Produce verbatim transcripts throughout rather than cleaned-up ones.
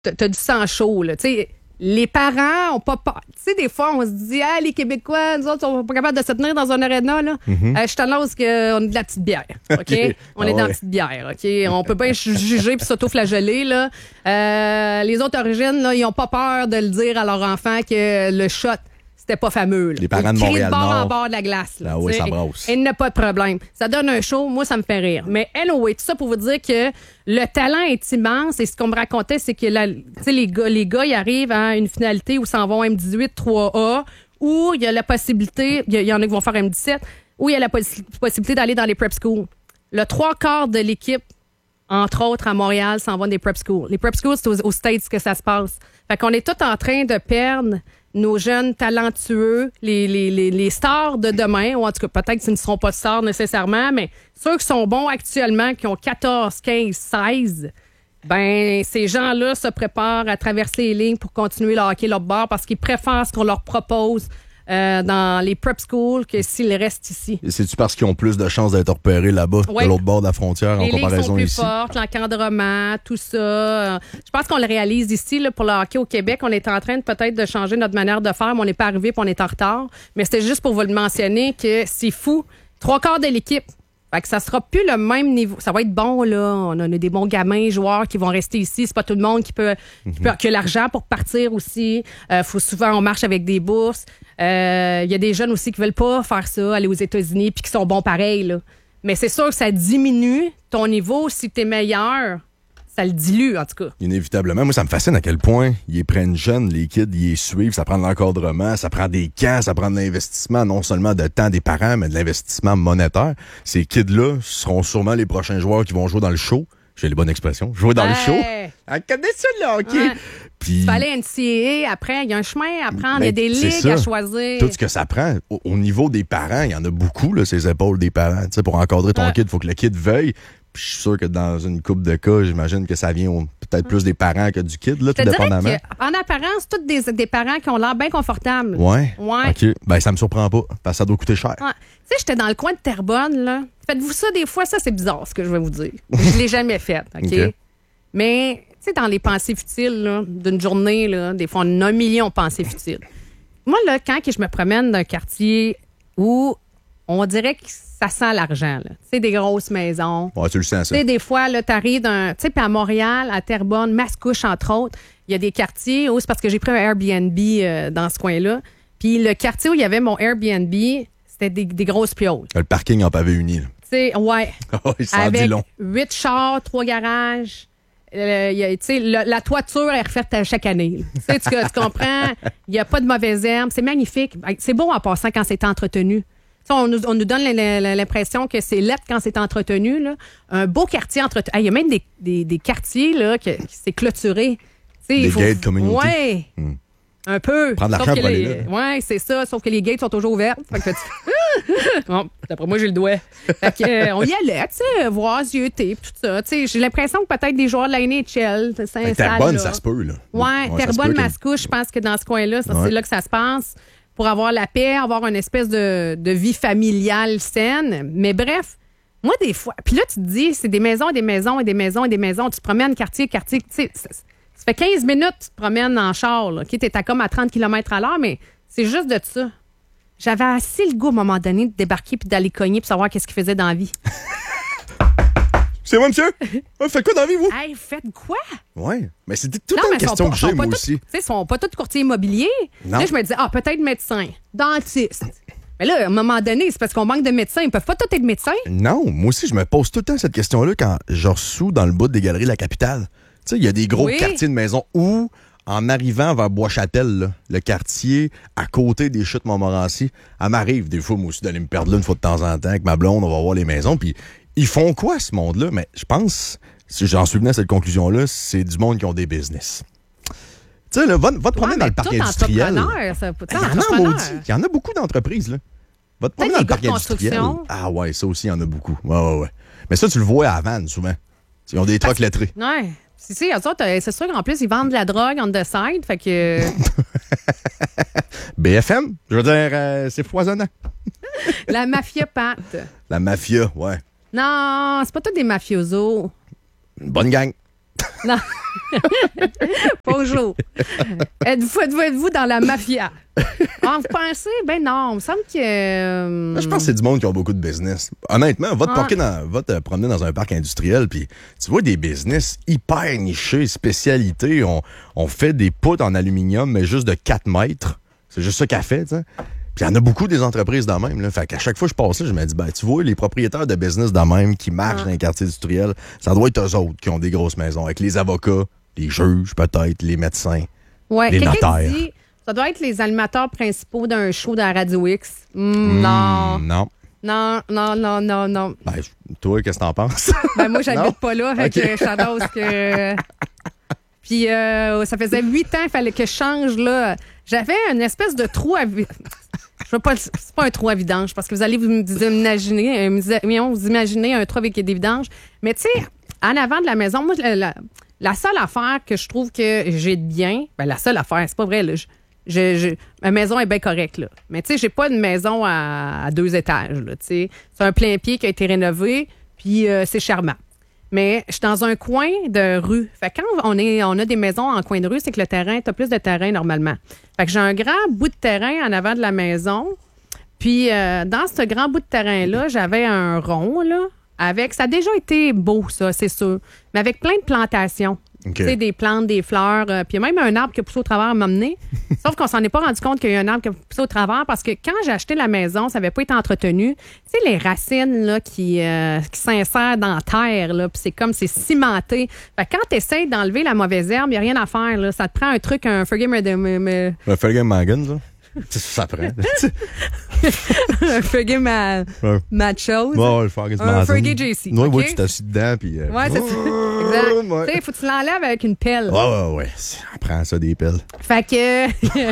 t'as, t'as du sang chaud, là. Tu sais, les parents ont pas peur. Tu sais, des fois, on se dit, ah, les Québécois, nous autres, on sont pas capables de se tenir dans un aréna, là. Mm-hmm. Euh, je t'annonce qu'on est de la petite bière, OK? okay. On ah est ouais. dans la petite bière, OK? On peut bien juger puis s'auto-flageller, là. Euh, les autres origines, là, ils ont pas peur de le dire à leur enfant que le shot, c'était pas fameux. Là. Les parents de Montréal-Nord. de bord en bord de la glace. Là, ah oui, ça brosse. Il n'y a pas de problème. Ça donne un show. Moi, ça me fait rire. Mais anyway, tout ça pour vous dire que le talent est immense. Et ce qu'on me racontait, c'est que la, les gars, les gars, ils arrivent à une finalité où s'en vont M dix-huit trois A, où il y a la possibilité, il y, y en a qui vont faire M dix-sept, où il y a la poss- possibilité d'aller dans les prep schools. Le trois quarts de l'équipe, entre autres à Montréal, s'en vont des prep schools. Les prep schools, c'est aux, aux States que ça se passe. Fait qu'on est tous en train de perdre nos jeunes talentueux, les, les, les, les stars de demain, ou en tout cas, peut-être qu'ils ne seront pas stars nécessairement, mais ceux qui sont bons actuellement, qui ont quatorze, quinze, seize, ben ces gens-là se préparent à traverser les lignes pour continuer le hockey leur bord parce qu'ils préfèrent ce qu'on leur propose euh, dans les prep schools que s'ils restent ici. Et c'est-tu parce qu'ils ont plus de chances d'être repérés là-bas, oui. de l'autre bord de la frontière, les en comparaison lignes ici? sont plus fortes, l'encadrement, tout ça. Je pense qu'on le réalise ici là, pour le hockey au Québec. On est en train de peut-être de changer notre manière de faire, mais on n'est pas arrivé et on est en retard. Mais c'était juste pour vous le mentionner que c'est fou. Trois quarts de l'équipe. Fait que ça sera plus le même niveau. Ça va être bon, là. On a des bons gamins, joueurs qui vont rester ici. C'est pas tout le monde qui peut, qui, peut, qui a l'argent pour partir aussi. Euh, faut souvent, on marche avec des bourses. Il euh, y a des jeunes aussi qui veulent pas faire ça, aller aux États-Unis, puis qui sont bons pareil, là. Mais c'est sûr que ça diminue ton niveau si t'es meilleur. Ça le dilue, en tout cas. Inévitablement. Moi, ça me fascine à quel point ils prennent jeunes, les kids, ils les suivent, ça prend de l'encadrement, ça prend des camps, ça prend de l'investissement, non seulement de temps des parents, mais de l'investissement monétaire. Ces kids-là seront sûrement les prochains joueurs qui vont jouer dans le show. J'ai les bonnes expressions. Jouer dans hey. le show. Ah, connais ça, là, OK? Ouais. Puis, tu vas aller à N C A A, après, il y a un chemin à prendre, il y a des ligues à choisir. Tout ce que ça prend, au, au niveau des parents, il y en a beaucoup, là, ces épaules des parents. Tu sais, pour encadrer ton ouais. kid, il faut que le kid veuille. Puis je suis sûr que dans une couple de cas, j'imagine que ça vient peut-être plus des parents que du kid, là, tout dépendamment. En apparence, tous des, des parents qui ont l'air bien confortables. Ouais. Ouais. OK. Ben, ça me surprend pas, parce que ça doit coûter cher. Ouais. Tu sais, j'étais dans le coin de Terrebonne, là. Faites-vous ça des fois? Ça, c'est bizarre, ce que je vais vous dire. Je l'ai jamais fait, OK? okay. Mais, tu sais, dans les pensées futiles, là, d'une journée, là, des fois, on a un million de pensées futiles. Moi, là, quand je me promène d'un quartier où on dirait que ça sent l'argent, là. Tu sais, des grosses maisons. Ouais, tu le sens, ça. Tu sais, des fois, là, t'arrives d'un... Tu sais, puis à Montréal, à Terrebonne, Mascouche, entre autres, il y a des quartiers où c'est parce que j'ai pris un Airbnb euh, dans ce coin-là. Puis le quartier où il y avait mon Airbnb, c'était des, des grosses pioles. Le parking en pavé uni, là. Tu sais, ouais. Oh, il s'en avec dit long. Huit chars, trois garages. Euh, y a, tu sais, la toiture est refaite à chaque année. Tu sais, tu, tu comprends? Il n'y a pas de mauvaise herbe. C'est magnifique. C'est beau en passant quand c'est entretenu. On nous, on nous donne l'impression que c'est lettre quand c'est entretenu. Là. Un beau quartier entretenu. Il y a même des, des, des quartiers là, que, qui s'est clôturé. Des faut, gates community. Oui, hmm. un peu. Prendre l'argent pour aller là. Oui, c'est ça. Sauf que les gates sont toujours ouvertes. Fait que tu... bon, d'après moi, j'ai le doigt. Fait que, euh, on y allait, tu sais, voir, zioter, tout ça. J'ai l'impression que peut-être des joueurs de la N H L s'installent. Terrebonne, ça se peut. Là. Oui, ouais, Terrebonne, Mascouche, je pense que dans ce coin-là, ouais. c'est là que ça se passe. Pour avoir la paix, avoir une espèce de, de vie familiale saine. Mais bref, moi, des fois... Puis là, tu te dis, c'est des maisons et des maisons et des maisons et des maisons. Tu te promènes quartier, quartier, tu sais... Ça, ça fait quinze minutes que tu te promènes en char, là. Okay, t'es à comme à trente kilomètres à l'heure, mais c'est juste de ça. J'avais assez le goût, à un moment donné, de débarquer puis d'aller cogner pour savoir qu'est-ce qu'il faisait dans la vie. C'est moi, monsieur? Faites quoi dans la vie, vous? Hey, faites quoi? Oui, mais c'était toute non, une question pas, que j'ai, moi tout, aussi. Tu sais, ils sont pas tous courtiers immobiliers. Non. Là, je me disais, ah, peut-être médecin, dentiste. Mais là, à un moment donné, c'est parce qu'on manque de médecins. Ils peuvent pas tous être médecins. Non, moi aussi, je me pose tout le temps cette question-là quand je ressous dans le bout des galeries de la capitale. Tu sais, il y a des gros oui. quartiers de maisons où, en arrivant vers Bois-Châtel, là, le quartier à côté des chutes Montmorency, elle m'arrive des fois, moi aussi, d'aller me perdre là une fois de temps en temps avec ma blonde, on va voir les maisons, puis ils font quoi, ce monde-là? Mais je pense, si j'en suis venu à cette conclusion-là, c'est du monde qui ont des business. Tu sais, là, va, va te promener ouais, dans le parc industriel. Ça, il y en a maudit. Il y en a beaucoup d'entreprises, là. Va te promener dans le parc industriel. Ah ouais, ça aussi, il y en a beaucoup. Ouais, ouais, ouais. Mais ça, tu le vois à Havane, souvent. Ils ont des trucks lettrés. Ouais. Si, si, c'est sûr qu'en plus, ils vendent de la drogue on the side, fait que... B F M, je veux dire, euh, c'est foisonnant. La mafia Pat. La mafia, ouais. Non, c'est pas tous des mafiosos. Une bonne gang. Non. Bonjour. Êtes-vous, êtes-vous, êtes-vous dans la mafia? Ah, vous pensez? Ben non, il me semble que... Euh... Je pense que c'est du monde qui a beaucoup de business. Honnêtement, va te, Ah. dans, va te promener dans un parc industriel, puis tu vois des business hyper nichés, spécialités. On, on fait des poutres en aluminium, mais juste de quatre mètres. C'est juste ça qu'elle fait, tu sais. Puis il y en a beaucoup des entreprises de même. Là. Fait qu'à chaque fois que je passe là, je me dis, ben, tu vois, les propriétaires de business de même qui marchent Ah. dans les quartiers industriels, ça doit être eux autres qui ont des grosses maisons, avec les avocats, les juges, peut-être, les médecins, Ouais, les quelqu'un notaires. dit, ça doit être les animateurs principaux d'un show dans Radio X. Mm, non. Hmm, non. Non, non, non, non, non. Ben, toi, qu'est-ce que t'en penses? Ben moi, j'habite Non? pas là, fait Ok. que je t'annonce que... Puis euh, ça faisait huit ans qu'il fallait que je change, là. J'avais une espèce de trou à... vi- Je veux pas... C'est pas un trou à vidange, parce que vous allez vous imaginer, euh, vous vous imaginez un trou avec des vidanges. Mais tu sais, en avant de la maison, moi, la, la, la seule affaire que je trouve que j'ai de bien... Ben la seule affaire, c'est pas vrai, là. Je, je, je- ma maison est bien correcte, là. Mais tu sais, j'ai pas une maison à, à deux étages, là, tu sais. C'est un plein pied qui a été rénové, puis euh, c'est charmant. Mais je suis dans un coin de rue. Fait que quand on, est, on a des maisons en coin de rue, c'est que le terrain, tu as plus de terrain normalement. Fait que j'ai un grand bout de terrain en avant de la maison. Puis euh, dans ce grand bout de terrain-là, j'avais un rond, là, avec... Ça a déjà été beau, ça, c'est sûr. Mais avec plein de plantations. OK. Tu sais, des plantes, des fleurs. euh, puis il y a même un arbre qui a poussé au travers à m'emmener. Sauf qu'on s'en est pas rendu compte qu'il y a un arbre qui a poussé au travers parce que quand j'ai acheté la maison, ça n'avait pas été entretenu. Tu sais, les racines là, qui, euh, qui s'insèrent dans la terre, là, puis c'est comme c'est cimenté. Fait que quand tu essaies d'enlever la mauvaise herbe, il n'y a rien à faire. Là. Ça te prend un truc, un Fergie me, me, me- Un Fergie Magan, ça. Ça, ça prend. un Fergie ma, Ouais. ma chose. Ouais, le Fergie Un Magan. Fergie J C, Ouais, OK? ouais, tu t'assis dedans, puis... euh, Ouais, c'est ça. Ouais. Exact. Tu sais, il faut que tu l'enlèves avec une pelle. Ouais, ouais, ouais. On prend ça des pelles. Fait que.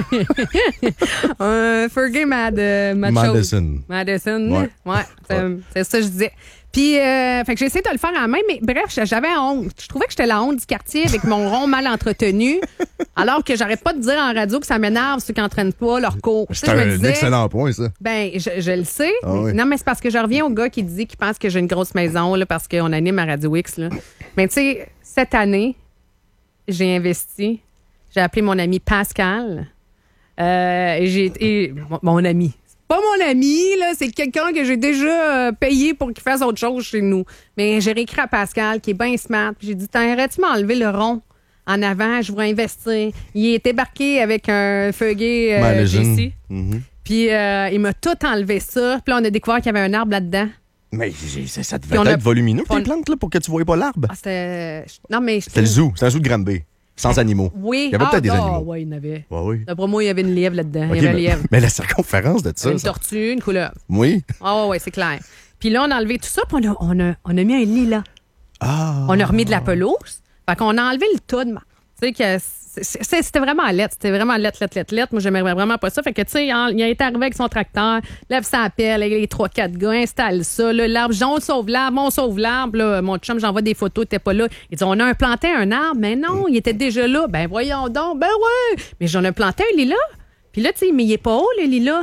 un Fergie Mad, euh, Mad chose. Madison. Madison, Ouais. ouais, c'est, Ouais. c'est ça que je disais. Puis, euh, fait que j'ai essayé de le faire à la main, mais bref, j'avais honte. Je trouvais que j'étais la honte du quartier avec mon rond mal entretenu, alors que j'arrête pas de dire en radio que ça m'énerve ceux qui n'entraînent pas leur cours. Tu sais, C'est je me un disais, excellent point, ça. ben, je, je le sais. Ah mais- oui. Non, mais c'est parce que je reviens au gars qui dit qu'il pense que j'ai une grosse maison, là, parce qu'on anime à Radio X, là. Mais tu sais, cette année, j'ai investi. J'ai appelé mon ami Pascal. Euh, et j'ai et, mon, mon ami. C'est pas mon ami, là, c'est quelqu'un que j'ai déjà euh, payé pour qu'il fasse autre chose chez nous. Mais j'ai réécrit à Pascal, qui est bien smart. Puis j'ai dit, t'arrêtes-tu m'enlever le rond en avant? Je voudrais investir. Il est débarqué avec un Fergie euh, Madison. J C. Mhm. Puis euh, il m'a tout enlevé ça. Puis là, on a découvert qu'il y avait un arbre là-dedans. Mais j'ai- ça, ça devait Puis on être a- volumineux, on- tes plantes, là, pour que tu ne voyais pas l'arbre. Ah, c'était... Non, mais... C'était le zoo. C'était un zoo de Granby. Sans animaux. Oui. Il y avait ah, peut-être des ah, animaux. oui, il y en avait. Ouais, oui. D'après moi, il y avait une lièvre là-dedans. Ok, il y avait un mais, lièvre. mais la circonférence de Il y ça. avait une ça. tortue, une couleur. Oui. Ah, ouais, ouais, c'est clair. Puis là, on a enlevé tout ça, puis on a, on a, on a mis un lilas. Ah. On a remis de la pelouse. Fait qu'on a enlevé le tas de... ma- Tu sais, que c'est- c'est- c'était vraiment lettre. C'était vraiment lettre, lettre, lettre, lettre. Moi, j'aimerais vraiment pas ça. Fait que, tu sais, en- il a été arrivé avec son tracteur, lève sa pelle, avec les trois, quatre gars, installe ça. Là, l'arbre, on sauve l'arbre, on sauve l'arbre. Là, mon chum, j'envoie des photos, il était pas là. Il dit, on a un planté un arbre. Mais non, il était déjà là. Ben, voyons donc. Ben, ouais. Mais j'en ai planté un lilas. Puis là, tu sais, mais il est pas haut, le lilas.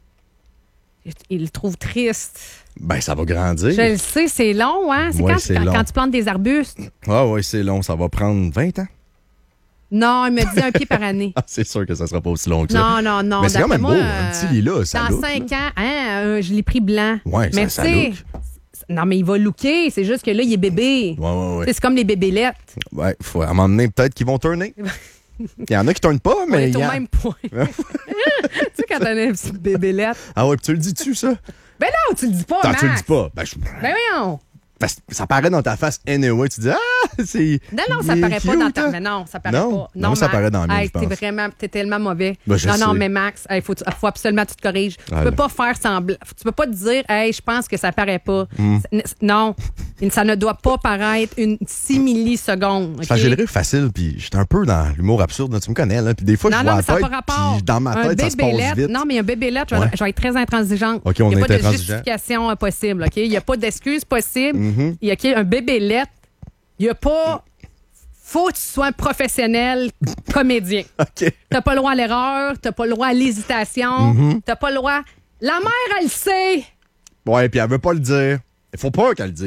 Il, il le trouve triste. Ben, ça va grandir. Je le sais, c'est long, hein? C'est Ouais, quand, c'est quand, long. quand tu plantes des arbustes. Ah, oui, c'est long. Ça va prendre vingt ans. Non, il me dit un pied par année. Ah, c'est sûr que ça sera pas aussi long que ça. Non, non, non. Mais c'est quand D'après même moi, beau, un petit lilas, ça Dans look, cinq ans, hein, euh, je l'ai pris blanc. Ouais, mais ça- tu ça sais, look. c- non, mais il va looker. C'est juste que là, il est bébé. Ouais, ouais, Tu ouais. sais, c'est comme les bébélettes. Ouais, faut, à un moment donné, peut-être qu'ils vont tourner. Il y en a qui tournent pas, On mais. est il au y a- même point. tu sais, quand t'as une petite bébélette. Ah ouais, puis tu le dis-tu, ça? Ben non, tu le dis pas, Attends, Max. tu le dis pas. Ben, je- Ben voyons. parce que ça paraît dans ta face anyway. Tu dis, ah, c'est. Non, non, ça il est paraît pas cute, dans ta... hein? Mais non, ça paraît Non? pas. Non, ça Max. paraît dans la mienne, Hey, je t'es pense. vraiment... T'es tellement mauvais. Ben, je non, non, sais. mais Max, il faut, faut absolument que tu te corriges. Tu Ah, peux là. pas faire semblant... Tu peux pas te dire, hey, je pense que ça paraît pas. Hmm. C'est- Non, ça ne doit pas paraître une six millisecondes. Ça, OK? j'ai le rire facile, puis j'étais un peu dans l'humour absurde, là, tu me connais, là. Puis des fois, Non, je non, vois mais la ça n'a tête, pas rapport. puis dans ma Un tête, ça se passe bébélette- vite. Non, mais un bébélette, je vais, Ouais. je vais être très intransigeante. OK, on Il n'y a est pas de intransigeant. justification euh, possible. OK? Il n'y a pas d'excuse possible. Mhm. Il y a OK, un bébélette. Il n'y a pas... Faut que tu sois un professionnel comédien. OK. T'as pas le droit à l'erreur, t'as pas le droit à l'hésitation, Mhm. t'as pas le droit... La mère, elle le sait! Ouais, puis elle veut pas le dire. Il faut pas qu'elle le dise.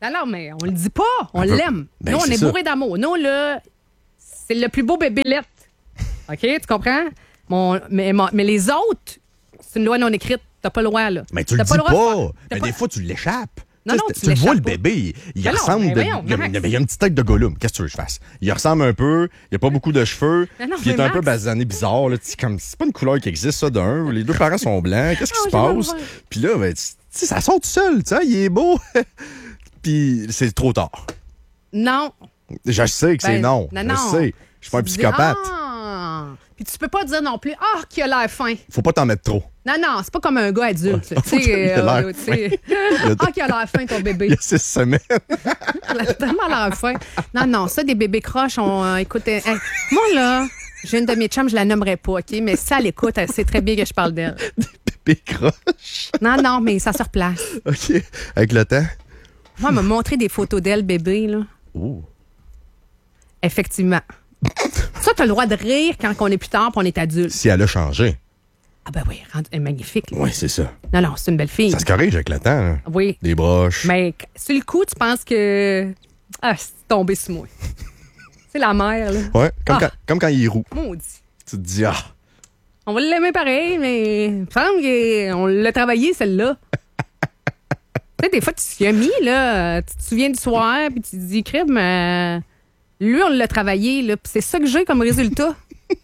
Non, non, mais on le dit pas. On Un peu. l'aime. Ben, Nous, on c'est est ça. bourrés d'amour. Nous, là, c'est le plus beau bébélette. OK, tu comprends? Mon, mais, mon- mais les autres, c'est une loi non écrite. T'as pas le droit, là. Mais tu le T'as dis le droit de pas. faire- t'as Mais pas- des fois, tu l'échappes. Non, Tu sais, non, c'est- tu tu le vois, le l'échappes pas. bébé, il, il Mais non, ressemble. mais de- voyons, il, y a, Max. il y a une petite tête de Gollum. Qu'est-ce que tu veux que je fasse? Il ressemble un peu, il a pas beaucoup de cheveux, Mais non, puis il est mais un peu Max. basané bizarre. Là, tu sais, comme, c'est pas une couleur qui existe, ça, d'un. Les deux parents sont blancs. Qu'est-ce qui Oh, se j'ai mal au passe? ventre. Puis là, ben, tu tu sais, ça sort tout seul. Tu sais, il est beau. Puis c'est trop tard. Non. Je sais que c'est Ben, non. non, Je non. sais. Je suis pas un Tu dis, psychopathe. Ah! Puis tu peux pas dire non plus, ah, qui a l'air fin. Faut pas t'en mettre trop. Non, non, c'est pas comme un gars adulte. Tu Faut qu'il sais, ait l'air euh, tu sais. Ah, qui a l'air fin, ton Il bébé. y a six semaines. Il a tellement l'air fin. Non, non, ça, des bébés croches, on euh, écoute. euh, hey, moi, là, j'ai une de mes chums, je la nommerai pas, OK? Mais ça, elle écoute, elle sait très bien que je parle d'elle. Bébé croche. Non, non, mais ça se replace. OK. Avec le temps. Moi, elle m'a montré des photos d'elle, bébé, là. Ouh. Effectivement. Ça, t'as le droit de rire quand on est plus tard et on est adulte. Si elle a changé. Ah ben oui, elle est magnifique. Là. Oui, c'est ça. Non, non, c'est une belle fille. Ça se corrige avec le temps. Hein. Oui. Des broches. Mais sur le coup, tu penses que... Ah, c'est tombé sur moi. C'est la mère, là. Ouais, comme, Ah. quand, comme quand il est roux. Maudit. Tu te dis, ah, On va l'aimer pareil, mais il me semble qu'on l'a travaillé, celle-là. Tu sais, des fois, tu t'y as mis, là. Tu te souviens du soir, puis tu te dis, crib, mais lui, on l'a travaillé, là. Puis c'est ça que j'ai comme résultat.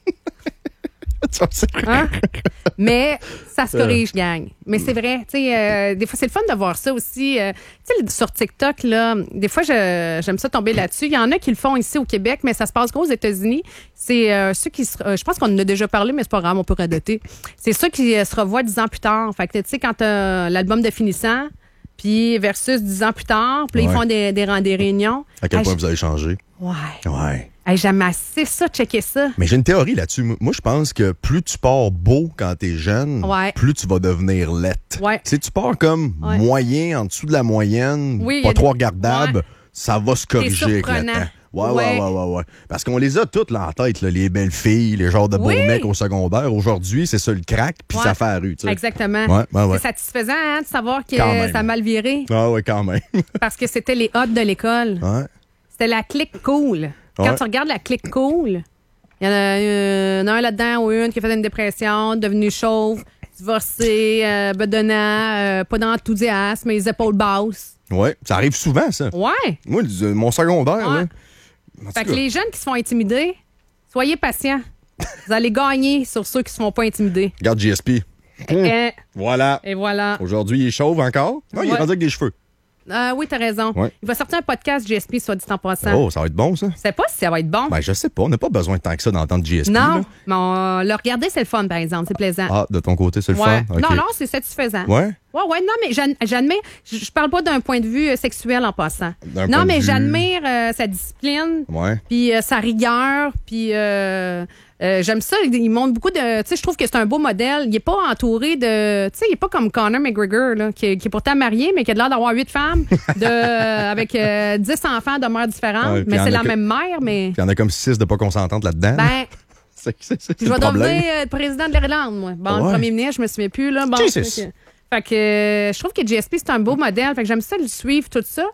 tu sais. Hein? Mais ça se corrige, gang. Mais c'est vrai, tu sais, euh, des fois, c'est le fun de voir ça aussi. euh, tu sais, sur TikTok, là, des fois, je- j'aime ça tomber là-dessus. Il y en a qui le font ici au Québec, mais ça se passe gros aux États-Unis. C'est euh, ceux qui se, euh, je pense qu'on en a déjà parlé, mais c'est pas grave, on peut radoter. C'est ceux qui euh, se revoient dix ans plus tard. Fait que, tu sais, quand t'as l'album de finissant, puis versus dix ans plus tard, puis là, Ouais. ils font des, des, des réunions. À quel Ah, point j- vous avez changé. Ouais. Ouais. Hey, j'aime assez ça, checker ça. Mais j'ai une théorie là-dessus. Moi, je pense que plus tu pars beau quand t'es jeune, Ouais. plus tu vas devenir lettre. Ouais. Si tu pars comme Ouais. moyen, en dessous de la moyenne, Oui, il y pas a trop des- regardable, Ouais. ça va se corriger avec le surprenant. temps. Ouais, ouais, Ouais. ouais, ouais, ouais. Parce qu'on les a toutes là en tête, là, les belles filles, les genres de beaux Oui. mecs au secondaire. Aujourd'hui, c'est ça le crack, puis Ouais. ça fait la rue. Tu sais. Exactement. Ouais, ouais, ouais. C'est satisfaisant hein, de savoir que Quand même. ça a mal viré Ah ouais, quand même. parce que c'était les hot de l'école. Ouais. C'était la clique cool. Quand Ouais. tu regardes la clique cool, il y en a, euh, un là-dedans ou une qui a fait une dépression, devenue chauve, divorcée, euh, bedonnant, euh, pas d'enthousiasme, les épaules basses. Ouais, ça arrive souvent, ça. Ouais. Moi, le- mon secondaire, Ouais. là. En Fait tout que cas, les jeunes qui se font intimider, soyez patients. Vous allez gagner sur ceux qui ne se font pas intimider. regarde G S P. Et, Voilà. et voilà. Aujourd'hui, il est chauve encore. Non, il est Ouais. rendu avec des cheveux. Euh, oui, t'as raison. Ouais. Il va sortir un podcast G S P, soit dit en passant. Oh, ça va être bon, ça. Je sais pas si ça va être bon. Ben, je sais pas. On n'a pas besoin de tant que ça d'entendre G S P. non, là. mais on- le regarder, c'est le fun, par exemple. C'est plaisant. Ah, de ton côté, c'est le ouais. fun? Ok. Non, non, c'est satisfaisant. Ouais? Ouais, ouais, non, mais j'ad- j'admets, je je parle pas d'un point de vue euh, sexuel en passant. D'un Non, point de mais vue- j'admire euh, sa discipline, Ouais. puis euh, sa rigueur, puis euh, euh, j'aime ça. Il montre beaucoup de. Tu sais, je trouve que c'est un beau modèle. Il est pas entouré de. Tu sais, il est pas comme Conor McGregor, là, qui, est- qui est pourtant marié, mais qui a l'air d'avoir huit femmes, de, euh, avec euh, dix enfants de mères différentes. Ouais, puis mais il y en c'est a la que- même mère, mais. Puis il y en a comme six de pas consentantes là-dedans. Ben, c'est c'est- c'est je le vais problème. devenir euh, président de l'Irlande, moi. Bon, Ouais. le premier ministre, je me souviens plus, là. Bon, Jesus. fait que, fait que, euh, je trouve que G S P, c'est un beau modèle. Fait que j'aime ça le suivre, tout ça.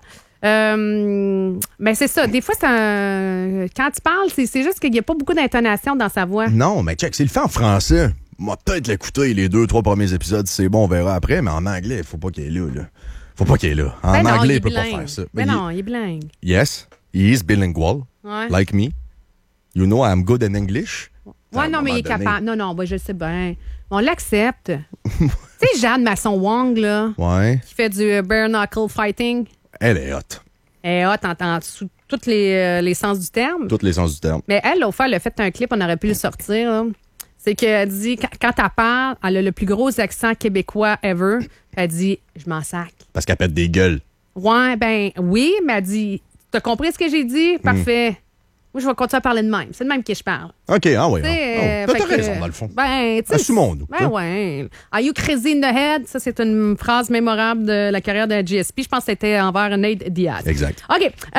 Euh, mais c'est ça. Des fois, c'est un- quand tu parles, c'est c'est juste qu'il n'y a pas beaucoup d'intonation dans sa voix. Non, mais check, c'est le fait en français. Moi, peut-être l'écouter les deux, trois premiers épisodes, si c'est bon, on verra après, mais en anglais, faut pas qu'il est là, là. Faut pas qu'il est là. En Ben non, anglais, il il est peut pas bilingue. faire ça. Mais Ben, non, il est bilingue. il- Yes, he is bilingual, Ouais. like me. You know I'm good in English. À Ouais, un non, mais il est moment donné. capable. Non, non, ben, je le sais bien. On l'accepte. Tu sais, Jeanne Masson-Wong, là, Ouais, qui fait du euh, bare knuckle fighting, elle est hot. elle est hot en, en- sous tous les, euh, les sens du terme. Tous les sens du terme. Mais elle, au fait, elle a fait un clip, on aurait pu le sortir. là. C'est qu'elle dit, quand, quand elle parle, elle a le plus gros accent québécois ever. Elle dit, je m'en sac. Parce qu'elle pète des gueules. Ouais, ben oui, mais elle dit, t'as compris ce que j'ai dit? Parfait. Moi, je vais continuer à parler de même. C'est de même que je parle. OK, ah oui. Tu sais, ah, euh, ah, fait T'as que- raison, dans le fond. Ben, tu sais. Assumons-nous, Ben hein. ouais. Are you crazy in the head? Ça, c'est une phrase mémorable de la carrière de G S P. Je pense que c'était envers Nate Diaz. Exact. OK.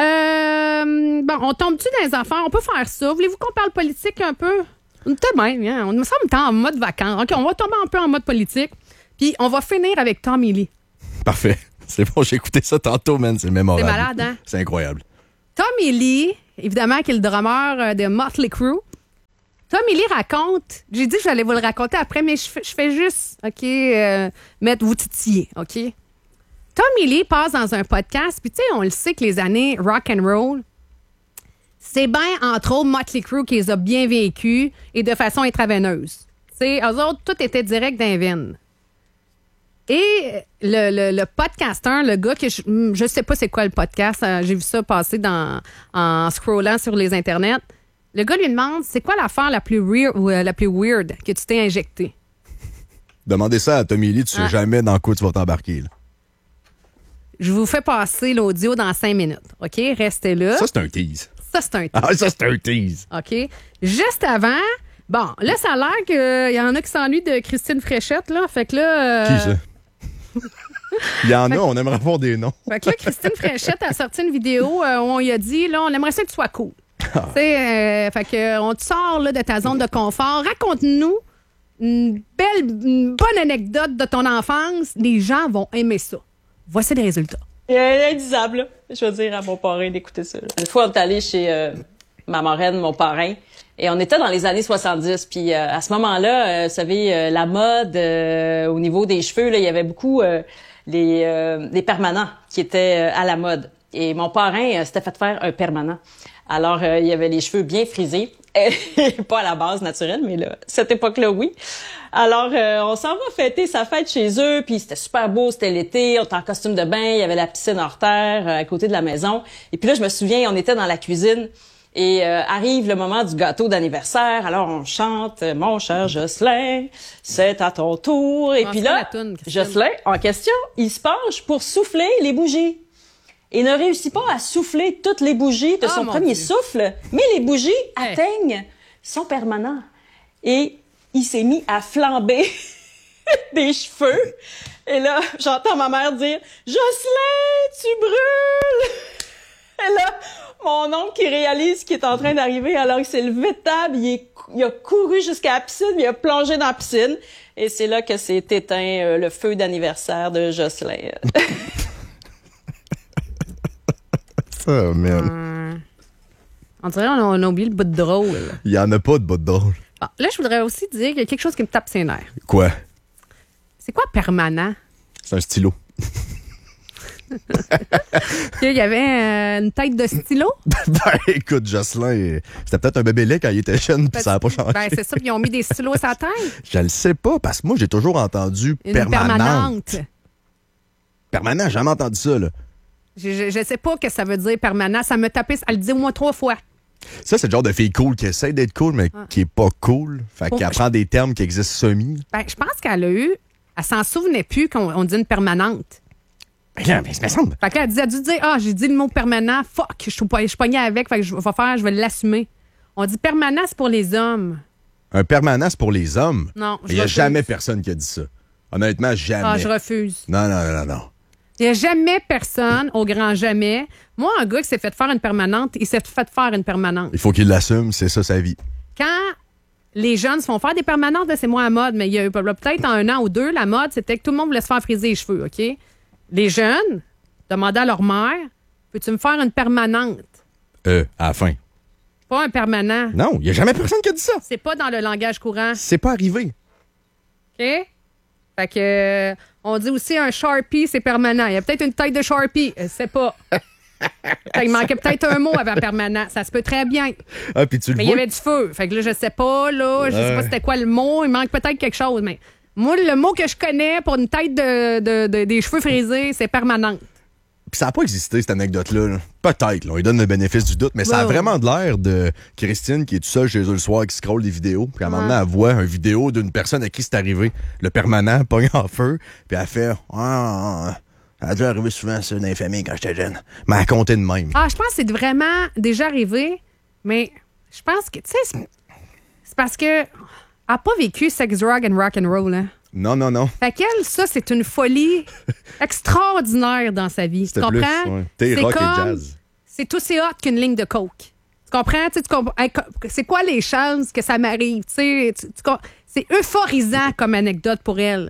Euh, bon, on tombe-tu dans les affaires? On peut faire ça. Voulez-vous qu'on parle politique un peu? Peut-être même, hein? On me semble en mode vacances. OK, on va tomber un peu en mode politique. Puis on va finir avec Tommy Lee. Parfait. C'est bon, j'ai écouté ça tantôt, man. C'est mémorable. C'est malade, hein? C'est incroyable. Tommy Lee, évidemment, qui est le drummer de Motley Crue. Tommy Lee raconte, j'ai dit que j'allais vous le raconter après, mais je fais, je fais juste, OK, euh, mettre vous titiller, OK? Tommy Lee passe dans un podcast, puis tu sais, on le sait que les années rock and roll, c'est bien, entre autres, Motley Crue qui les a bien vécus et de façon intraveineuse. Tu sais, eux autres, tout était direct d'un veine. Et le, le, le podcasteur, le gars que je, je sais pas c'est quoi le podcast, j'ai vu ça passer dans, en scrollant sur les internets. Le gars lui demande, c'est quoi l'affaire la plus weird, ou, euh, la plus weird que tu t'es injectée? Demandez ça à Tommy Lee, tu sais ah. jamais dans quoi tu vas t'embarquer. Là. Je vous fais passer l'audio dans cinq minutes. OK? Restez là. Ça, c'est un tease. Ça, c'est un tease. Ah, ça, c'est un tease. OK? Juste avant, bon, là, ça a l'air qu'il y en a qui s'ennuient de Christine Fréchette, là. Fait que là... Euh... Qui ça? Il y en a, on aimerait avoir des noms. Fait que là, Christine Fréchette a sorti une vidéo euh, où on lui a dit, là, on aimerait ça que tu sois cool. Ah. Tu sais, euh, fait que on te sort là, de ta zone de confort. Raconte-nous une belle, une bonne anecdote de ton enfance. Les gens vont aimer ça. Voici les résultats. C'est indisable, là. Je veux dire à mon parrain d'écouter ça. Là. Une fois, on est allé chez euh, ma marraine, mon parrain, et on était dans les années soixante-dix. Puis euh, à ce moment-là, euh, vous savez, euh, la mode euh, au niveau des cheveux, là, il y avait beaucoup euh, les, euh, les permanents qui étaient euh, à la mode. Et mon parrain euh, s'était fait faire un permanent. Alors, euh, il y avait les cheveux bien frisés. Pas à la base naturelle, mais là, cette époque-là, oui. Alors, euh, on s'en va fêter sa fête chez eux, puis c'était super beau, c'était l'été, on était en costume de bain, il y avait la piscine hors terre euh, à côté de la maison. Et puis là, je me souviens, on était dans la cuisine et euh, arrive le moment du gâteau d'anniversaire. Alors, on chante « Mon cher Jocelyn, c'est à ton tour ». Et puis là, toune, Jocelyn, en question, il se penche pour souffler les bougies. Et ne réussit pas à souffler toutes les bougies de oh, son premier Dieu. souffle, mais les bougies hey. atteignent son permanent. Et il s'est mis à flamber des cheveux. Et là, j'entends ma mère dire « Jocelyn, tu brûles! » Et là, mon oncle qui réalise ce qui est en train d'arriver, alors qu'il s'est levé de table, il, est, il a couru jusqu'à la piscine, il a plongé dans la piscine. Et c'est là que s'est éteint euh, le feu d'anniversaire de Jocelyn. Oh, man. Hum, on dirait qu'on a, on a oublié le bout de drôle. Il n'y en a pas de bout de drôle. Bon, là, je voudrais aussi dire qu'il y a quelque chose qui me tape ses nerfs. Quoi? C'est quoi permanent? C'est un stylo. Il y avait euh, une tête de stylo? Ben, écoute, Jocelyn, c'était peut-être un bébé lait quand il était jeune, puis ça n'a pas changé. Ben, c'est ça, puis ils ont mis des stylos à sa tête? Je le sais pas, parce que moi, j'ai toujours entendu une permanente. permanente. Permanent, j'ai jamais entendu ça, là. Je, je sais pas ce que ça veut dire permanent. Ça me tapait, elle le dit au moins trois fois. Ça, c'est le genre de fille cool qui essaie d'être cool, mais ah. qui est pas cool. Fait qu'elle apprend des termes qui existent semi. Ben, je pense qu'elle a eu... Elle s'en souvenait plus qu'on on dit une permanente. Ben là, mais ça me semble. Fait qu'elle a, dit, elle a dû dire « Ah, j'ai dit le mot permanent. Fuck, je suis pognée avec. Fait que je vais faire, je vais l'assumer. » On dit permanent, c'est pour les hommes. Un permanent, c'est pour les hommes? Non, je Il n'y a jamais personne qui a dit ça. Honnêtement, jamais. Ah, je refuse. Non, non, non, non. Il n'y a jamais personne, au grand jamais. Moi, un gars qui s'est fait faire une permanente, il s'est fait faire une permanente. Il faut qu'il l'assume, c'est ça sa vie. Quand les jeunes se font faire des permanentes, c'est moins à mode, mais il y a eu peut-être en un an ou deux, la mode, c'était que tout le monde voulait se faire friser les cheveux, OK? Les jeunes demandaient à leur mère, peux-tu me faire une permanente? Euh, à la fin. Pas un permanent. Non, il n'y a jamais personne qui a dit ça. C'est pas dans le langage courant. C'est pas arrivé. OK? Fait que, euh, on dit aussi un Sharpie, c'est permanent. Il y a peut-être une taille de Sharpie, je sais pas. Il manquait peut-être un mot avant permanent. Ça se peut très bien. Ah, puis tu le mais vois? Il y avait du feu. Fait que là, je sais pas, là, je sais pas c'était quoi le mot. Il manque peut-être quelque chose, mais moi, le mot que je connais pour une tête de, de, de des cheveux frisés, c'est permanente. Puis ça n'a pas existé, cette anecdote-là. Là. Peut-être, là, on lui donne le bénéfice du doute, mais wow. Ça a vraiment de l'air de Christine qui est tout seul chez eux le soir, qui scrolle des vidéos, puis à un moment donné, elle voit une vidéo d'une personne à qui c'est arrivé, le permanent, pogne en feu, puis elle fait « Ah, ça a déjà arrivé souvent, ça, dans les familles, quand j'étais jeune. » Mais elle comptait de même. Ah, je pense que c'est vraiment déjà arrivé, mais je pense que, tu sais, c'est, c'est parce que elle n'a pas vécu sex, drug and rock and roll, hein? Non, non, non. Fait qu'elle, ça, c'est une folie extraordinaire dans sa vie. Tu comprends? Plus, ouais. T'es rock comme, et jazz. C'est aussi hot qu'une ligne de coke. Tu comprends? Tu comprends? C'est quoi les chances que ça m'arrive? Tu, tu, c'est euphorisant comme anecdote pour elle.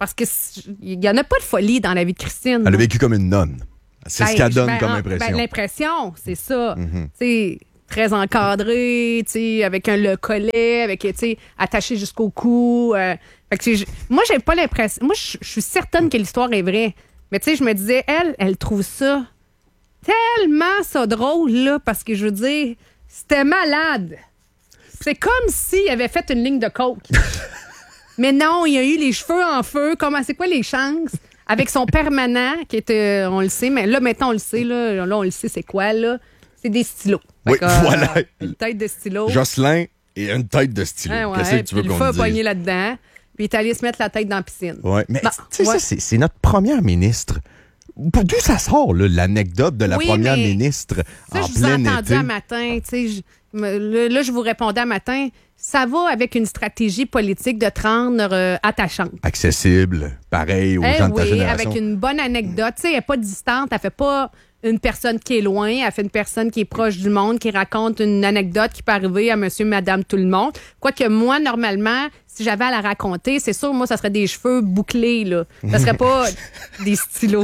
Parce que il n'y en a pas de folie dans la vie de Christine. Elle a vécu comme une nonne. C'est ben, ce qu'elle donne ben, comme impression. Ben, l'impression, c'est ça. Mm-hmm. Tu sais, très encadrée, tu sais, avec un le collet, avec, tu sais, attaché jusqu'au cou. Euh, fait que, je, moi, j'ai pas l'impression. Moi, je suis certaine que l'histoire est vraie. Mais tu sais, je me disais, elle, elle trouve ça tellement ça drôle, là, parce que je veux dire, c'était malade. C'est comme s'il avait fait une ligne de coke. Mais non, il a eu les cheveux en feu. Comment, c'est quoi les chances? Avec son permanent, qui était, on le sait, mais là, maintenant, on le sait, là, là on le sait, c'est quoi, là? C'est des stylos. Oui, que, voilà. Euh, une tête de stylo. Jocelyn et une tête de stylo. Ah ouais, qu'est-ce que tu veux qu'on le dise? fait pogner là-dedans, puis il est allé se mettre la tête dans la piscine. Oui, mais bon, tu sais, ouais. ça, c'est, c'est notre première ministre. D'où ça sort, là, l'anecdote de la oui, première ministre ça, en je vous plein ai entendu été? un matin, tu sais, là, je vous répondais un matin, ça va avec une stratégie politique de te rendre euh, attachante. Accessible, pareil aux eh gens de ta oui, génération. avec une bonne anecdote. Tu sais, elle n'est pas distante, elle fait pas une personne qui est loin, elle fait une personne qui est proche du monde, qui raconte une anecdote qui peut arriver à monsieur, madame, tout le monde. Quoique moi, normalement, si j'avais à la raconter, c'est sûr, moi, ça serait des cheveux bouclés, là. Ça serait pas des stylos.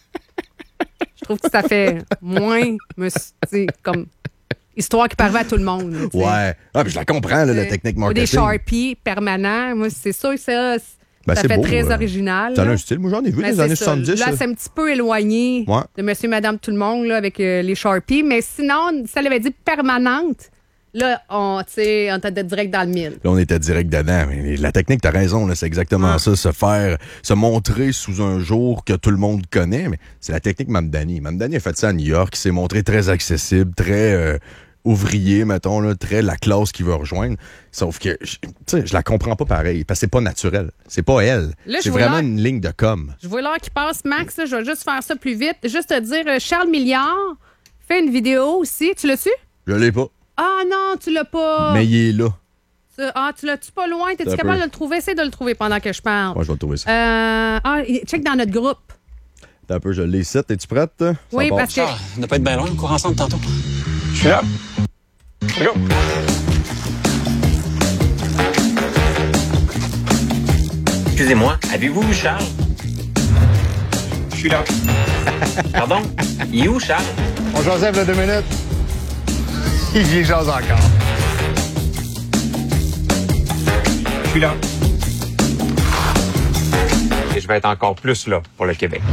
Je trouve que ça fait moins, tu sais, comme... histoire qui parvait à tout le monde. Là, ouais. Ah, puis je la comprends, là, la technique marketing. Des Sharpies permanents. Moi, c'est sûr que ça, ben, ça fait beau, très euh, original. T'as un style. Moi, j'en ai vu mais des années ça. soixante-dix. Là, là. c'est un petit peu éloigné ouais. de monsieur, madame, tout le monde là, avec euh, les Sharpies. Mais sinon, ça l'avait dit permanente. Là, on, on était direct dans le mille. Là, on était direct dedans. Mais la technique, t'as raison, là, c'est exactement ah. ça. Se faire, se montrer sous un jour que tout le monde connaît. Mais c'est la technique Mamdani. Mamdani a fait ça à New York. Il s'est montré très accessible, très euh, ouvrier, mettons, là, très la classe qu'il veut rejoindre. Sauf que, tu sais, je la comprends pas pareil. Parce que c'est pas naturel. C'est pas elle. Là, c'est vraiment une ligne de com. Je vois l'heure qui passe, Max. Là, je vais juste faire ça plus vite. Juste te dire, Charles Milliard fait une vidéo aussi. Tu l'as su? Je l'ai pas. Ah non, tu l'as pas. Mais il est là. Ah, tu l'as-tu pas loin? T'es-tu capable peu. de le trouver? Essaye de le trouver pendant que je parle. Moi, ouais, je vais le trouver ça. Euh, ah, check dans notre groupe. T'as un peu, je l'ai ici. Es-tu prête? Ça oui, parce que... Ah, on ne pas être bien loin, on court ensemble tantôt. Je suis là. Go. Excusez-moi, avez-vous vu Charles? Je suis là. Pardon? Il est où, Charles? On Joseph, là, deux minutes. Il y jase encore. Je suis là. Et je vais être encore plus là pour le Québec.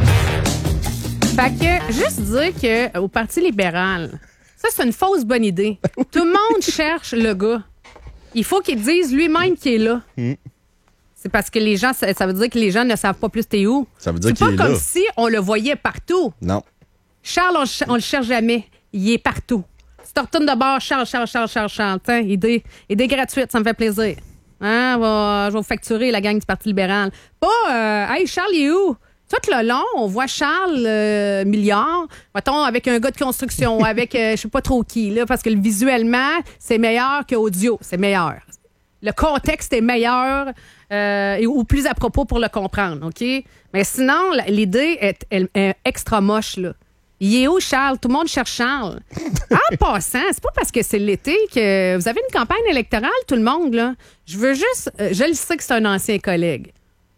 Fait que, juste dire que au Parti libéral, ça, c'est une fausse bonne idée. Tout le monde cherche le gars. Il faut qu'il dise lui-même qu'il est là. Mm. C'est parce que les gens, ça, ça veut dire que les gens ne savent pas plus t'es où. Ça veut dire c'est qu'il est pas comme là. si on le voyait partout. Non. Charles, on, on le cherche jamais. Il est partout. Si tu retournes de bord, Charles, Charles, Charles, Charles, Charles. Tiens, idée, idée gratuite, ça me fait plaisir. Hein, va, je vais vous facturer la gang du Parti libéral. Pas, euh, hey, Charles, il est où? Tout le long, on voit Charles euh, Milliard, mettons, avec un gars de construction, avec euh, je sais pas trop qui, là, parce que visuellement, c'est meilleur qu'audio. C'est meilleur. Le contexte est meilleur euh, et, ou plus à propos pour le comprendre, OK? Mais sinon, l'idée est, est, est extra moche, là. Il est où, Charles? Tout le monde cherche Charles. En passant, c'est pas parce que c'est l'été que vous avez une campagne électorale, tout le monde, là. Je veux juste... Euh, je le sais que c'est un ancien collègue.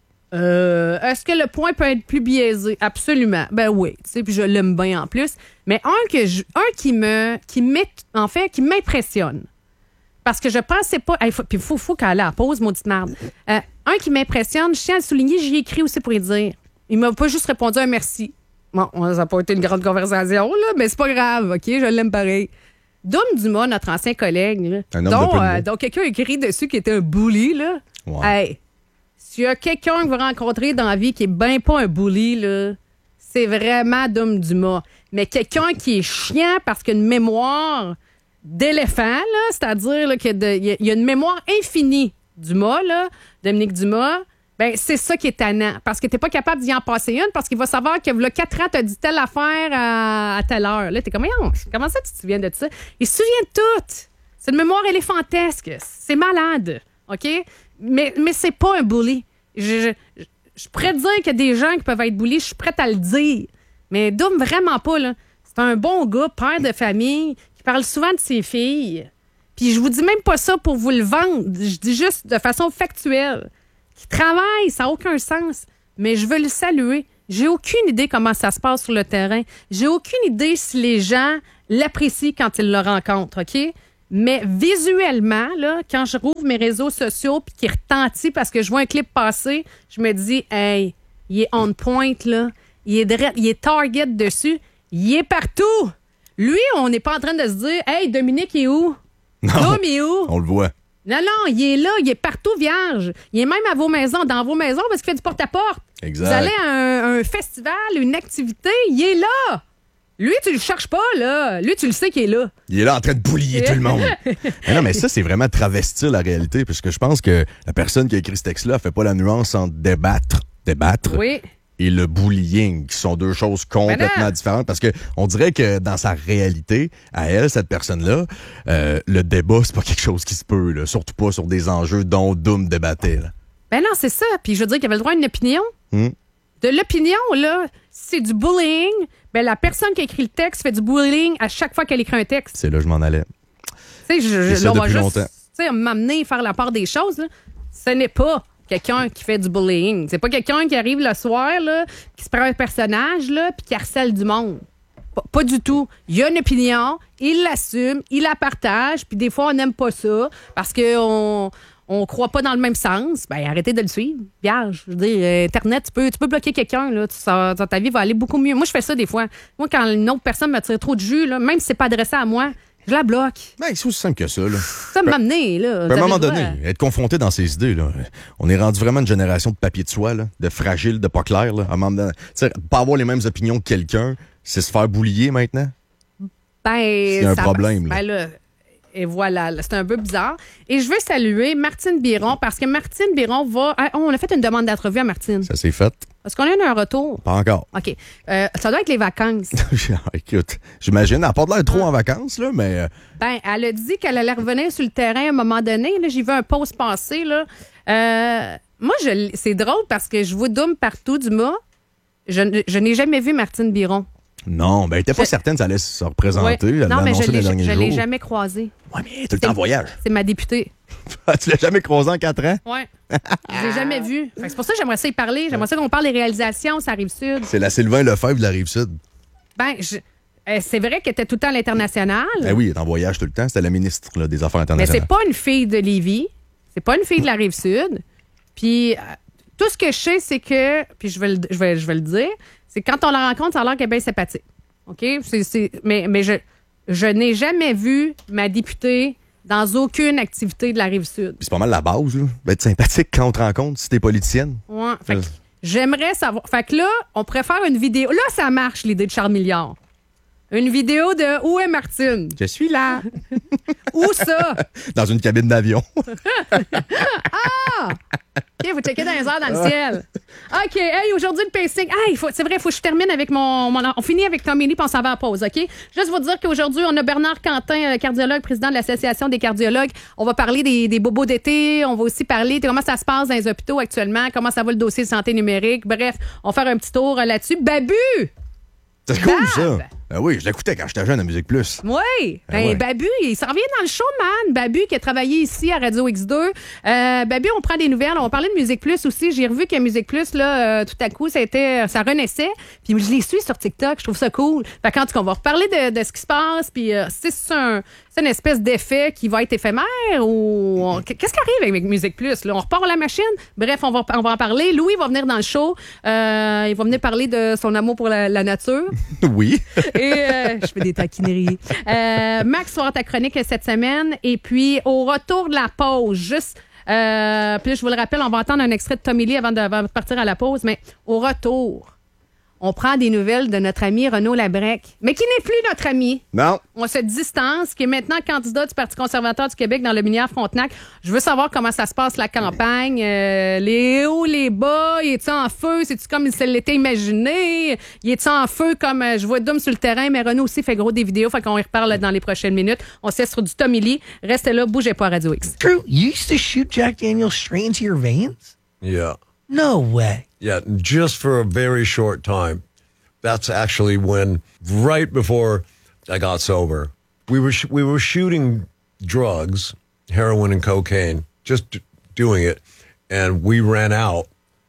Euh, est-ce que le point peut être plus biaisé? Absolument. Ben oui, tu sais, puis je l'aime bien en plus. Mais un que je, un qui me, qui m'est, en fait, qui m'impressionne. Parce que je pensais pas, il faut, puis faut, faut qu'elle aille à la pause, maudite merde. Euh, un qui m'impressionne, je tiens à le souligner, j'y ai écrit aussi pour lui dire. Il m'a pas juste répondu un merci. Bon, ça n'a pas été une grande conversation, là, mais c'est pas grave, OK? Je l'aime pareil. Dom Dumas, notre ancien collègue, là, un homme dont, de peu de euh, mots. dont quelqu'un a écrit dessus qui était un bully, là. Wow. Hey, s'il y a quelqu'un que vous rencontrez dans la vie qui est bien pas un bully, là, c'est vraiment Dom Dumas. Mais quelqu'un qui est chiant parce qu'il a une mémoire d'éléphant, là, c'est-à-dire là, qu'il y a, il y a une mémoire infinie. Dumas, là, Dominique Dumas, ben c'est ça qui est tannant. Parce que t'es pas capable d'y en passer une, parce qu'il va savoir que là, quatre ans, t'as dit telle affaire à, à telle heure. Là, t'es comme, comment ça tu te souviens de ça? Il se souvient de tout. C'est une mémoire éléphantesque. C'est malade. OK? Mais, mais c'est pas un bully. Je, je, je pourrais dire qu'il y a des gens qui peuvent être bullies. Je suis prête à le dire. Mais Dom, vraiment pas, là. C'est un bon gars, père de famille, qui parle souvent de ses filles. Puis je vous dis même pas ça pour vous le vendre. Je dis juste de façon factuelle. Qui travaille, ça n'a aucun sens. mais je veux le saluer. J'ai aucune idée comment ça se passe sur le terrain. J'ai aucune idée si les gens l'apprécient quand ils le rencontrent, OK? Mais visuellement, là, quand je rouvre mes réseaux sociaux puis qu'il retentit parce que je vois un clip passer, je me dis, hey, il est on point, là. Il est, direct, il est target dessus. Il est partout. Lui, on n'est pas en train de se dire, hey, Dominique est où? Non, Tom est où? On le voit. Non, non, il est là, il est partout vierge. Il est même à vos maisons, dans vos maisons, parce qu'il fait du porte-à-porte. Exact. Vous allez à un, un festival, une activité, il est là. Lui, tu le cherches pas, là. Lui, tu le sais qu'il est là. Il est là en train de boulier tout le monde. Mais non, mais ça, c'est vraiment travestir la réalité, parce que je pense que la personne qui a écrit ce texte-là fait pas la nuance entre débattre, débattre Oui. et le bullying, qui sont deux choses complètement différentes, parce que on dirait que dans sa réalité, à elle, cette personne-là, euh, le débat, c'est pas quelque chose qui se peut, là, surtout pas sur des enjeux dont Doom débattait. Là. Ben non, c'est ça. Puis je veux dire qu'il avait le droit à une opinion. Hmm. De l'opinion, là, c'est du bullying. Ben la personne qui a écrit le texte fait du bullying à chaque fois qu'elle écrit un texte. C'est là que je m'en allais. Tu sais, je, C'est je, ça là, on va depuis juste longtemps. tu sais, m'amener faire la part des choses. Là. Ce n'est pas quelqu'un qui fait du bullying. C'est pas quelqu'un qui arrive le soir, là, qui se prend un personnage, là, puis qui harcèle du monde. Pas, pas du tout. Il a une opinion, il l'assume, il la partage, puis des fois, on n'aime pas ça parce qu'on on croit pas dans le même sens. Ben, arrêtez de le suivre. Vierge. Je veux dire, euh, Internet, tu peux, tu peux bloquer quelqu'un, là. Tu, ça, ta vie va aller beaucoup mieux. Moi, je fais ça des fois. Moi, quand une autre personne me tire trop de jus, là, même si c'est pas adressé à moi, je la bloque. Ben, c'est aussi simple que ça. Là. Ça m'a amené, là. À un moment donné, être confronté dans ces idées, là, on est rendu vraiment une génération de papier de soie, là, de fragile, de pas clair. Là, à un moment donné, tu sais, pas avoir les mêmes opinions que quelqu'un, c'est se faire boulier maintenant. Ben, c'est un ça, problème. Là. Ben là, et voilà, là, c'est un peu bizarre. Et je veux saluer Martine Biron parce que Martine Biron va... Ah, on a fait une demande d'entrevue à Martine. Ça s'est fait. Est-ce qu'on a eu un retour? Pas encore. OK. Euh, ça doit être les vacances. Écoute, j'imagine, elle n'a pas de l'air trop en vacances, là, mais... Euh... Ben, elle a dit qu'elle allait revenir sur le terrain à un moment donné. Là, j'ai vu un post passer, là. Euh, moi, je, c'est drôle parce que je vois Doom partout, du mât. Je, je n'ai jamais vu Martine Biron. Non, ben, elle n'était pas je... certaine que ça allait se représenter. Ouais. Elle non, l'a mais annoncé je l'ai, les derniers je jours. l'ai jamais croisée. Oui, mais tout le temps en voyage. C'est ma députée. Tu l'as jamais croisée en quatre ans? Oui. Je l'ai jamais vue. Fait que c'est pour ça que j'aimerais ça y parler. J'aimerais ça qu'on parle des réalisations, ça Rive-Sud. C'est la Sylvain Lefebvre de la Rive-Sud. Ben, je... euh, c'est vrai qu'elle était tout le temps à l'international. Ben oui, elle est en voyage tout le temps. C'était la ministre là, des Affaires Mais internationales. c'est pas une fille de Lévis. C'est pas une fille de la Rive-Sud. Puis, euh, tout ce que je sais, c'est que... Puis, je vais le, je vais, je vais le dire. C'est que quand on la rencontre, ça a l'air qu'elle est bien sympathique. OK? C'est, c'est, mais mais je, je n'ai jamais vu ma députée dans aucune activité de la Rive-Sud. Puis c'est pas mal la base, là. Ben, être sympathique quand on te rencontre, si t'es politicienne. Ouais. Fait que j'aimerais savoir. Fait que là, on pourrait faire une vidéo. Là, ça marche, l'idée de Charles Milliard. Une vidéo de Où est Martine? Je suis là. Où ça? Dans une cabine d'avion. Ah! OK, vous checkez dans les heures dans le ciel. OK, hey, aujourd'hui, le pacing. Hey, faut, c'est vrai, il faut que je termine avec mon, mon... On finit avec Tommy Lee, puis on s'en va à pause, OK? Juste vous dire qu'aujourd'hui, on a Bernard Quentin, cardiologue, président de l'Association des cardiologues. On va parler des, des bobos d'été. On va aussi parler de comment ça se passe dans les hôpitaux actuellement, comment ça va le dossier de santé numérique. Bref, on va faire un petit tour là-dessus. Babu! C'est cool, Bab! ça. Ben oui, je l'écoutais quand j'étais jeune à Musique Plus. Oui. Ben Ben, ouais. Babu, il s'en vient dans le show, man. Babu qui a travaillé ici à Radio X deux. Euh, Babu, on prend des nouvelles. On va parler de Musique Plus aussi. J'ai revu que Musique Plus, là, euh, tout à coup, ça, a été, ça renaissait. Puis je les suis sur TikTok. Je trouve ça cool. Fait qu'en tout cas, on va reparler de, de ce qui se passe. Puis euh, c'est, c'est, un, c'est une espèce d'effet qui va être éphémère ou... on- Qu'est-ce qui arrive avec Musique Plus? Là? On repart la machine? Bref, on va, on va en parler. Louis va venir dans le show. Euh, il va venir parler de son amour pour la, la nature. Oui. Et euh, je fais des taquineries. Euh, Max va avoir ta chronique cette semaine. Et puis, au retour de la pause, juste... Euh, puis là, je vous le rappelle, on va entendre un extrait de Tommy Lee avant de, avant de partir à la pause. Mais au retour, on prend des nouvelles de notre ami Renaud Labrec, mais qui n'est plus notre ami. Non. On se distance, qui est maintenant candidat du Parti conservateur du Québec dans le Minière-Frontenac. Je veux savoir comment ça se passe, la campagne. Euh, les hauts, les bas, il est-tu en feu? C'est-tu comme il se l'était imaginé? Il est-tu en feu comme euh, je vois Doom sur le terrain, mais Renaud aussi fait gros des vidéos, fait qu'on y reparle dans les prochaines minutes. On se laisse sur du Tommy Lee. Restez là, bougez pas à Radio X. Drew, you used to shoot Jack Daniels straight into your veins? Yeah. No way. Yeah, just for a very short time. That's actually when, right before I got sober, we were sh- we were shooting drugs, heroin and cocaine, just d- doing it, and we ran out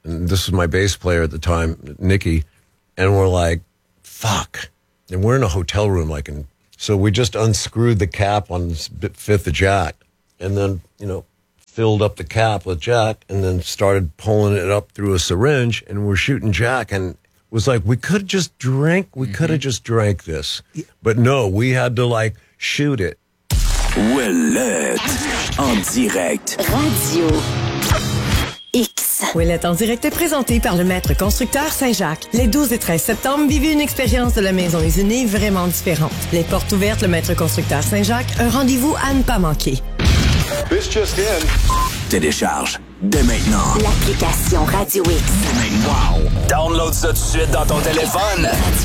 and this was my bass player at the time, Nicky, and we're like, fuck. And we're in a hotel room, like, in, so we just unscrewed the cap on this fifth of Jack, and then, you know, filled up the cap with Jack, and then started pulling it up through a syringe, and we're shooting Jack, and it was like, we could have just drank, we mm-hmm. could have just drank this. But no, we had to, like, shoot it. Ouellette en direct. Radio X. Ouellette en direct est présenté par le maître constructeur Saint-Jacques. Les douze et treize septembre, vivez une expérience de la maison usinée vraiment différente. Les portes ouvertes, le maître constructeur Saint-Jacques, un rendez-vous à ne pas manquer. This just in. Télécharge dès maintenant l'application Radio X. Wow! Download ça tout de suite dans ton téléphone.